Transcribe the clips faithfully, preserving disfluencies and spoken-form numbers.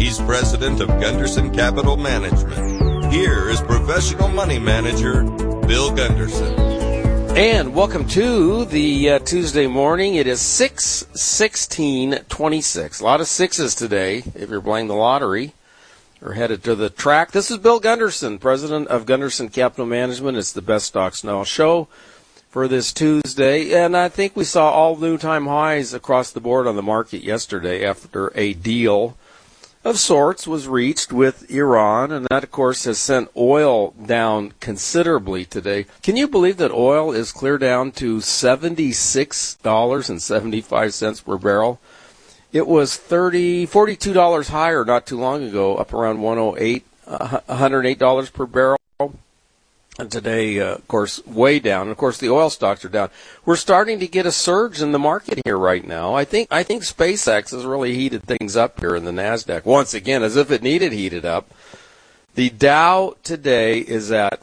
He's president of Gunderson Capital Management. Here is professional money manager, Bill Gunderson. And welcome to the uh, Tuesday morning. It is six sixteen twenty-six. A lot of sixes today if you're playing the lottery or headed to the track. This is Bill Gunderson, president of Gunderson Capital Management. It's the Best Stocks Now show for this Tuesday. And I think we saw all new time highs across the board on the market yesterday after a deal of sorts was reached with Iran, and that, of course, has sent oil down considerably today. Can you believe that oil is clear down to seventy-six dollars and seventy-five cents per barrel? It was thirty, forty-two dollars higher not too long ago, up around one oh eight, uh, one hundred eight dollars per barrel. And today, uh, of course, way down. And of course, the oil stocks are down. We're starting to get a surge in the market here right now. I think I think SpaceX has really heated things up here in the NASDAQ. Once again, as if it needed heated up. The Dow today is at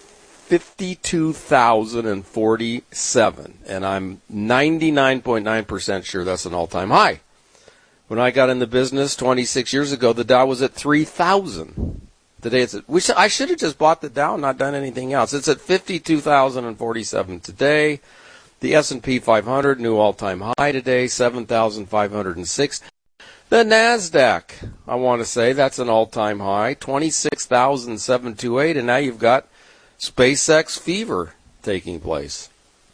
fifty-two thousand forty-seven, and I'm ninety-nine point nine percent sure that's an all-time high. When I got in the business twenty-six years ago, the Dow was at three thousand. Today it's at, we sh- I should have just bought the Dow and not done anything else. It's at fifty-two thousand forty-seven today. The S and P five hundred, new all-time high today, seven thousand five hundred six. The NASDAQ, I want to say, that's an all-time high, twenty-six thousand seven hundred twenty-eight, and now you've got SpaceX fever taking place.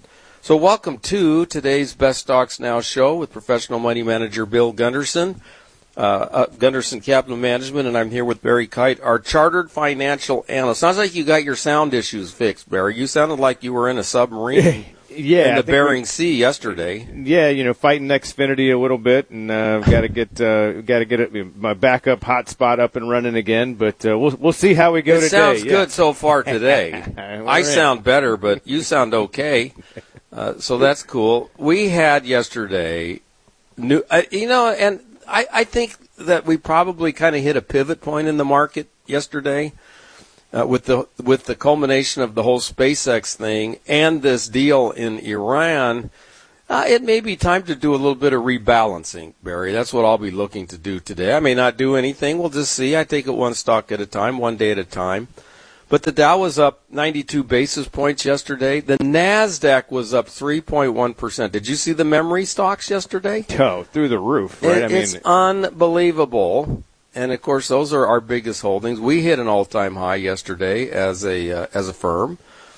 So welcome to today's Best Stocks Now show with professional money manager Bill Gunderson. Uh, uh, Gunderson Capital Management, and I'm here with Barry Kite, our chartered financial analyst. Sounds like you got your sound issues fixed, Barry. You sounded like you were in a submarine yeah, in the Bering we, Sea yesterday. Yeah, you know, fighting Xfinity a little bit, and uh, got to get uh, got to get it, my backup hotspot up and running again. But uh, we'll we'll see how we go it today. Sounds yeah. good so far today. I in. sound better, but you sound okay, uh, so that's cool. We had yesterday, new, uh, you know, and. I, I think that we probably kind of hit a pivot point in the market yesterday uh, with the with the culmination of the whole SpaceX thing and this deal in Iran. Uh, it may be time to do a little bit of rebalancing, Barry. That's what I'll be looking to do today. I may not do anything. We'll just see. I take it one stock at a time, one day at a time. But the Dow was up ninety-two basis points yesterday. The NASDAQ was up three point one percent. Did you see the memory stocks yesterday? Oh, through the roof, right? It, I mean, it's unbelievable. And, of course, those are our biggest holdings. We hit an all-time high yesterday as a uh, as a firm.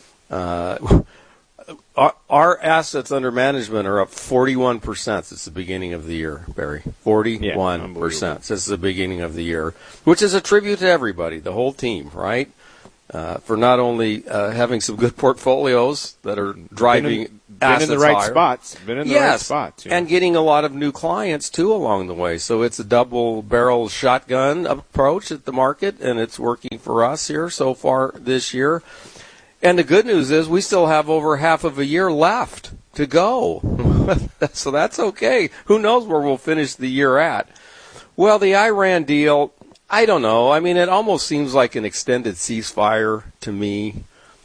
Uh, our, our assets under management are up forty-one percent since the beginning of the year, Barry. forty-one percent yeah, since the beginning of the year, which is a tribute to everybody, the whole team, right? Uh, for not only uh, having some good portfolios that are driving been in, assets been in the right higher. spots, been in the yes, right spots, yeah. And getting a lot of new clients too along the way. So it's a double-barrel shotgun approach at the market, and it's working for us here so far this year. And the good news is we still have over half of a year left to go, so that's okay. Who knows where we'll finish the year at? Well, the Iran deal. I don't know. I mean, it almost seems like an extended ceasefire to me.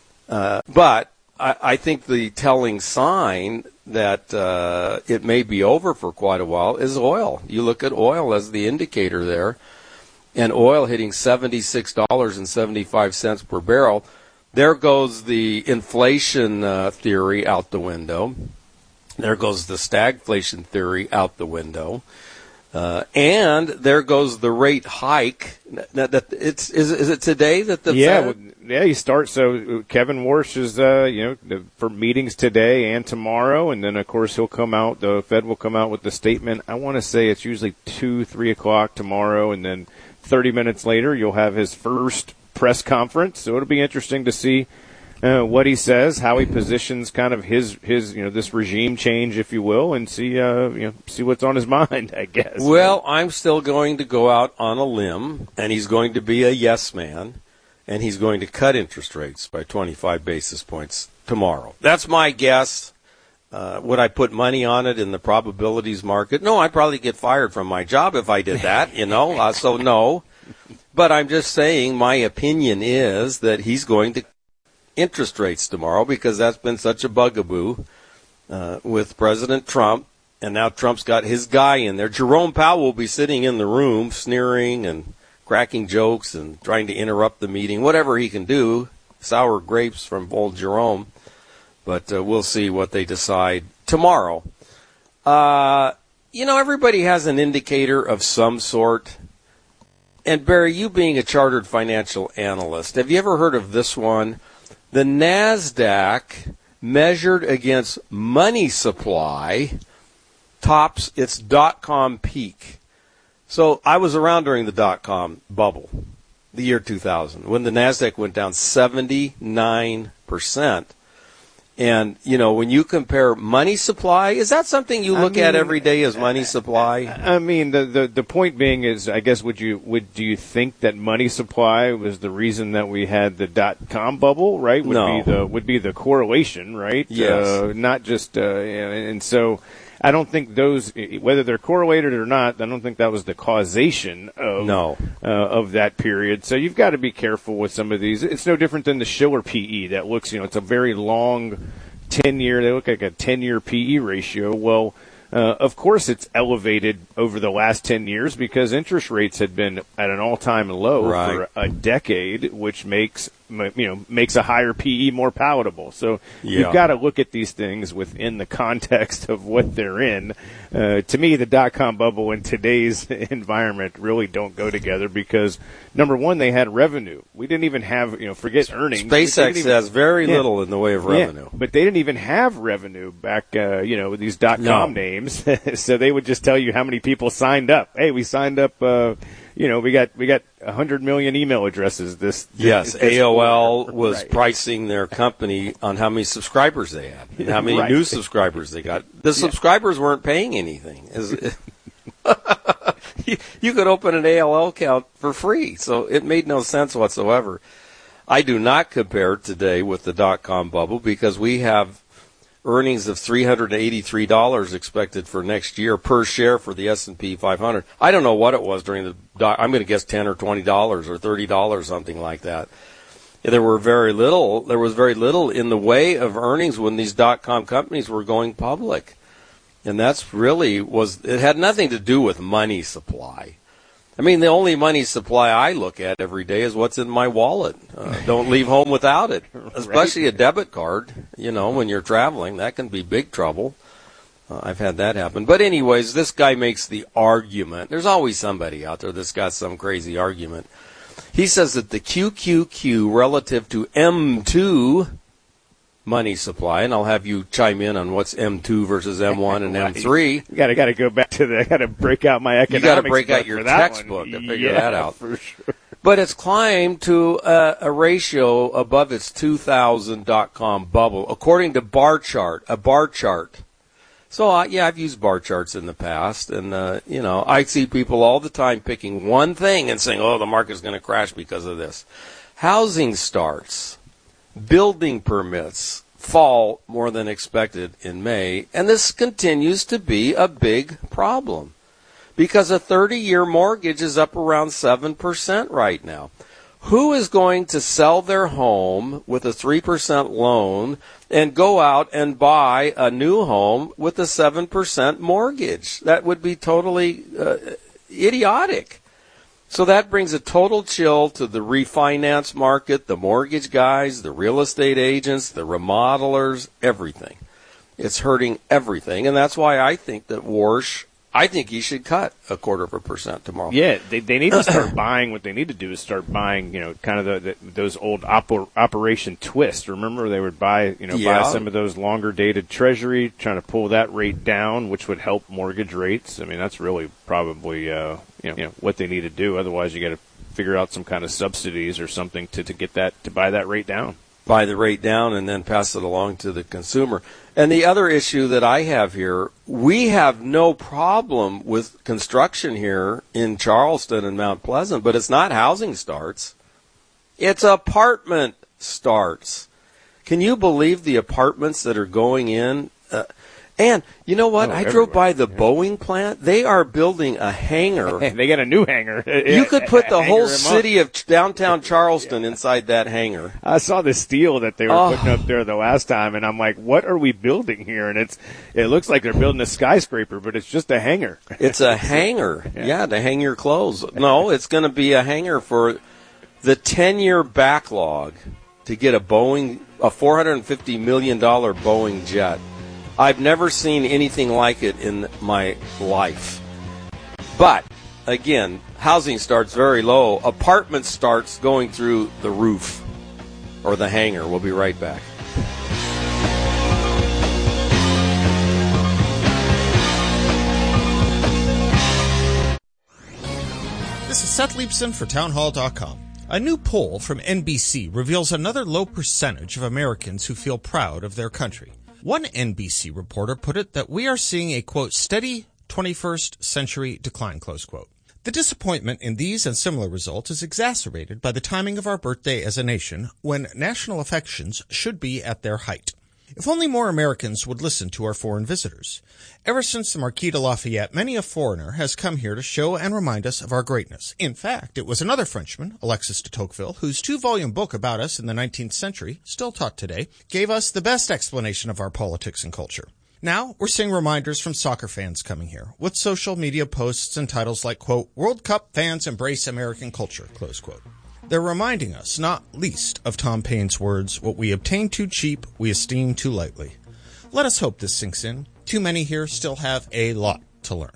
Uh, but I, I think the telling sign that uh, it may be over for quite a while is oil. You look at oil as the indicator there, and oil hitting seventy-six dollars and seventy-five cents per barrel. There goes the inflation uh, theory out the window. There goes the stagflation theory out the window. Uh, and there goes the rate hike. That, that it's is is it today that the yeah Fed? well, yeah you start so Kevin Warsh is uh you know for meetings today and tomorrow, and then of course he'll come out. The Fed will come out with the statement. I want to say it's usually two three o'clock tomorrow, and then thirty minutes later you'll have his first press conference. So it'll be interesting to see Uh, what he says, how he positions kind of his, his, you know, this regime change, if you will, and see, uh, you know, see what's on his mind, I guess. Well, I'm still going to go out on a limb, and he's going to be a yes man, and he's going to cut interest rates by twenty-five basis points tomorrow. That's my guess. Uh, would I put money on it in the probabilities market? No, I'd probably get fired from my job if I did that, you know, uh, so no. But I'm just saying my opinion is that he's going to interest rates tomorrow because that's been such a bugaboo uh, with President Trump and now Trump's got his guy in there. Jerome Powell will be sitting in the room sneering and cracking jokes and trying to interrupt the meeting, whatever he can do. Sour grapes from old Jerome. But uh, we'll see what they decide tomorrow. Uh, you know, everybody has an indicator of some sort. And Barry, you being a chartered financial analyst, have you ever heard of this one? The NASDAQ, measured against money supply, tops its dot-com peak. So I was around during the dot-com bubble, the year two thousand, when the NASDAQ went down seventy-nine percent. And, you know, when you compare money supply, is that something you look I mean, at every day as money supply? I mean, the, the the point being is, I guess, would you would do you think that money supply was the reason that we had the dot-com bubble, right? Would no. be the would be the correlation, right? Yes. Uh, not just, uh, and so I don't think those, whether they're correlated or not, I don't think that was the causation of no. uh, of that period. So you've got to be careful with some of these. It's no different than the Shiller P E that looks, you know, it's a very long ten-year, they look like a ten-year P E ratio. Well, uh, of course it's elevated over the last ten years because interest rates had been at an all-time low right. for a decade, which makes you know makes a higher P E more palatable. So yeah. you've got to look at these things within the context of what they're in. Uh, to me, the dot-com bubble in today's environment really don't go together because, number one, they had revenue. We didn't even have, you know, forget earnings. SpaceX even, has very yeah, little in the way of revenue. Yeah, but they didn't even have revenue back, uh, you know, with these dot-com no. names. So they would just tell you how many people signed up. Hey, we signed up, uh, you know, we got we got one hundred million email addresses. This, this Yes, this A O L quarter. was Right. pricing their company on how many subscribers they had, and how many Right. new subscribers they got. The subscribers weren't paying anything. you, you could open an A O L account for free, so it made no sense whatsoever. I do not compare today with the dot-com bubble because we have earnings of three hundred eighty-three dollars expected for next year per share for the S and P five hundred. I don't know what it was during the dot. I'm going to guess ten or twenty dollars or thirty dollars, something like that. There were very little. There was very little in the way of earnings when these dot-com companies were going public, and that's really was. It had nothing to do with money supply. I mean, the only money supply I look at every day is what's in my wallet. Uh, don't leave home without it, especially a debit card. You know, when you're traveling, that can be big trouble. Uh, I've had that happen. But anyways, this guy makes the argument. There's always somebody out there that's got some crazy argument. He says that the Q Q Q relative to M two money supply, and I'll have you chime in on what's M two versus M one and M three. You gotta gotta go back to the. I gotta break out my economics. You gotta break out book your for that textbook one. to figure yeah, that out. For sure. But it's climbed to a, a ratio above its two thousand dot-com bubble, according to bar chart, a bar chart. So, uh, yeah, I've used bar charts in the past, and, uh, you know, I see people all the time picking one thing and saying, oh, the market's going to crash because of this. Housing starts, building permits fall more than expected in May, and this continues to be a big problem because a thirty-year mortgage is up around seven percent right now. Who is going to sell their home with a three percent loan and go out and buy a new home with a seven percent mortgage? That would be totally uh, idiotic. So that brings a total chill to the refinance market, the mortgage guys, the real estate agents, the remodelers, everything. It's hurting everything, and that's why I think that Warsh, I think he should cut a quarter of a percent tomorrow. Yeah, they they need to start buying. What they need to do is start buying, you know, kind of the, the, those old oper, Operation Twist. Remember, they would buy, you know, yeah. buy some of those longer dated Treasury, trying to pull that rate down, which would help mortgage rates. I mean, that's really probably uh, you know, you know what they need to do. Otherwise, you got to figure out some kind of subsidies or something to to get that to buy that rate down. Buy the rate down and then pass it along to the consumer. And the other issue that I have here, we have no problem with construction here in Charleston and Mount Pleasant, but it's not housing starts. It's apartment starts. Can you believe the apartments that are going in? Uh, And you know what? Oh, I drove by the yeah. Boeing plant. They are building a hangar. They got a new hangar. You could put the whole Hangar city of downtown Charleston inside that hangar. I saw the steel that they were Oh. putting up there the last time, and I'm like, what are we building here? And it's it looks like they're building a skyscraper, but it's just a hangar. It's a hangar. Yeah. Yeah, to hang your clothes. No, it's going to be a hangar for the ten-year backlog to get a Boeing, a four hundred fifty million dollars Boeing jet. I've never seen anything like it in my life. But, again, housing starts very low. Apartment starts going through the roof or the hangar. We'll be right back. This is Seth Leibson for townhall dot com. A new poll from N B C reveals another low percentage of Americans who feel proud of their country. One N B C reporter put it that we are seeing a, quote, steady twenty-first century decline, close quote. The disappointment in these and similar results is exacerbated by the timing of our birthday as a nation, when national affections should be at their height. If only more Americans would listen to our foreign visitors. Ever since the Marquis de Lafayette, many a foreigner has come here to show and remind us of our greatness. In fact, it was another Frenchman, Alexis de Tocqueville, whose two-volume book about us in the nineteenth century, still taught today, gave us the best explanation of our politics and culture. Now, we're seeing reminders from soccer fans coming here, with social media posts and titles like, quote, World Cup fans embrace American culture, close quote. They're reminding us, not least, of Tom Paine's words, what we obtain too cheap, we esteem too lightly. Let us hope this sinks in. Too many here still have a lot to learn.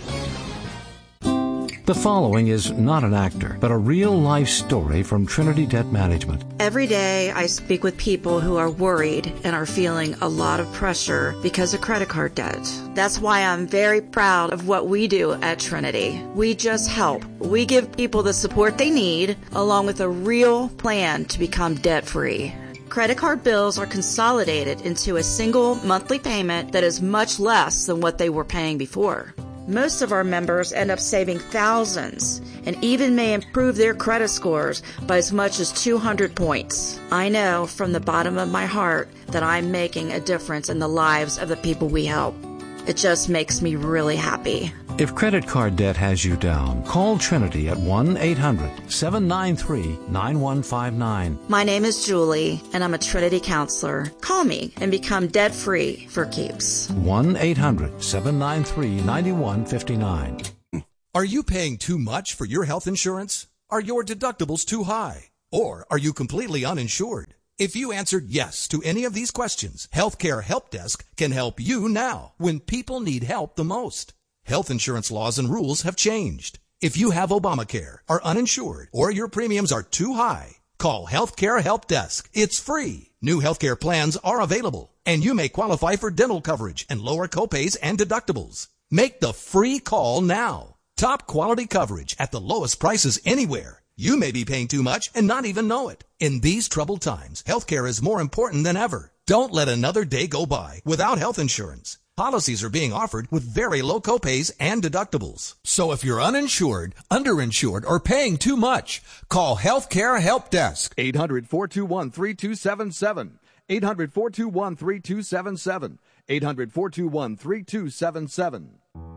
The following is not an actor, but a real-life story from Trinity Debt Management. Every day I speak with people who are worried and are feeling a lot of pressure because of credit card debt. That's why I'm very proud of what we do at Trinity. We just help. We give people the support they need, along with a real plan to become debt-free. Credit card bills are consolidated into a single monthly payment that is much less than what they were paying before. Most of our members end up saving thousands and even may improve their credit scores by as much as two hundred points. I know from the bottom of my heart that I'm making a difference in the lives of the people we help. It just makes me really happy. If credit card debt has you down, call Trinity at one eight hundred seven nine three nine one five nine. My name is Julie, and I'm a Trinity counselor. Call me and become debt-free for keeps. one eight hundred seven nine three nine one five nine. Are you paying too much for your health insurance? Are your deductibles too high? Or are you completely uninsured? If you answered yes to any of these questions, Healthcare Help Desk can help you now when people need help the most. Health insurance laws and rules have changed. If you have Obamacare, are uninsured, or your premiums are too high, call Healthcare Help Desk. It's free. New healthcare plans are available, and you may qualify for dental coverage and lower copays and deductibles. Make the free call now. Top quality coverage at the lowest prices anywhere. You may be paying too much and not even know it. In these troubled times, healthcare is more important than ever. Don't let another day go by without health insurance. Policies are being offered with very low copays and deductibles. So if you're uninsured, underinsured, or paying too much, call Healthcare Help Desk. eight hundred four two one three two seven seven. eight hundred four two one three two seven seven. eight hundred four two one three two seven seven.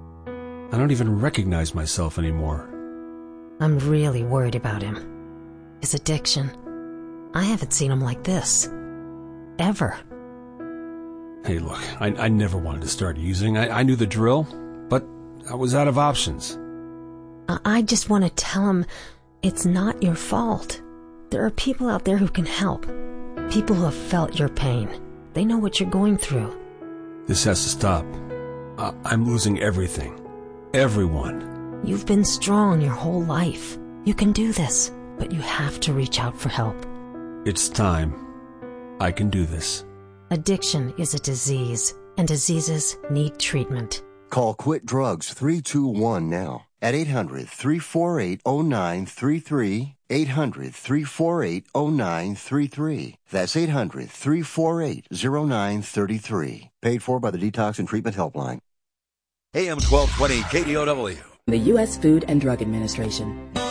I don't even recognize myself anymore. I'm really worried about him. His addiction. I haven't seen him like this. Ever. Hey, look, I, I never wanted to start using. I, I knew the drill, but I was out of options. I, I just want to tell him it's not your fault. There are people out there who can help. People who have felt your pain. They know what you're going through. This has to stop. I, I'm losing everything. Everyone. You've been strong your whole life. You can do this, but you have to reach out for help. It's time. I can do this. Addiction is a disease, and diseases need treatment. Call Quit Drugs three two one now at eight hundred three four eight oh nine three three, eight hundred three four eight oh nine three three. That's eight hundred three four eight oh nine three three. Paid for by the Detox and Treatment Helpline. A M twelve twenty K D O W. The U S Food and Drug Administration.